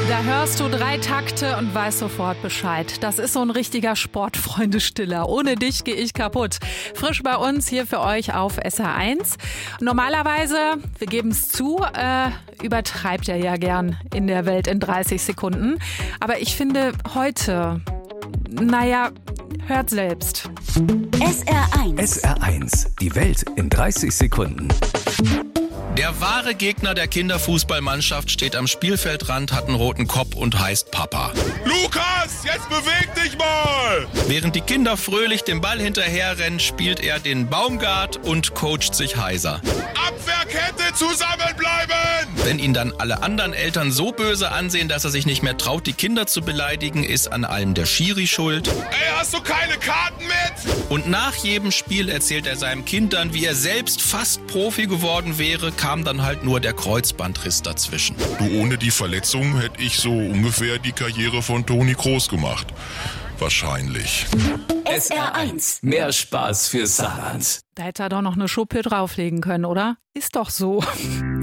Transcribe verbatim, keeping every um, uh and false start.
Da hörst du drei Takte und weißt sofort Bescheid. Das ist so ein richtiger Sportfreunde-Stiller. Ohne dich gehe ich kaputt. Frisch bei uns hier für euch auf S R eins. Normalerweise, wir geben es zu, äh, übertreibt er ja gern in der Welt in dreißig Sekunden. Aber ich finde heute, naja, hört selbst. S R eins. S R eins, die Welt in dreißig Sekunden. Der wahre Gegner der Kinderfußballmannschaft steht am Spielfeldrand, hat einen roten Kopf und heißt Papa. Lukas, jetzt beweg dich mal! Während die Kinder fröhlich dem Ball hinterherrennen, spielt er den Baumgart und coacht sich heiser. Abwehrkette zusammenbleiben! Wenn ihn dann alle anderen Eltern so böse ansehen, dass er sich nicht mehr traut, die Kinder zu beleidigen, ist an allem der Schiri schuld. Ey, hast du keine Karten mit? Und nach jedem Spiel erzählt er seinem Kind dann, wie er selbst fast Profi geworden wäre, kam dann halt nur der Kreuzbandriss dazwischen. Du, ohne die Verletzung hätte ich so ungefähr die Karriere von Toni Kroos gemacht. Wahrscheinlich. S R eins. Mehr Spaß für Saarland. Da hätte er doch noch eine Schuppe drauflegen können, oder? Ist doch so.